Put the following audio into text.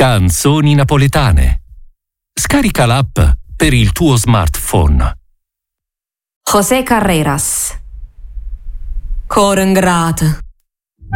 Canzoni napoletane. Scarica l'app per il tuo smartphone. José Carreras. Cor ingrato.